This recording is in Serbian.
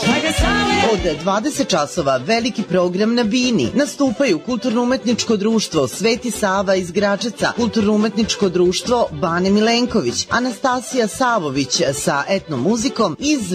Od 20 časova veliki program na Bini. Nastupaju Kulturno-umetničko društvo Sveti Sava iz Gračaca, Kulturno-umetničko društvo Bane Milenković, Anastasija Savović sa etnomuzikom iz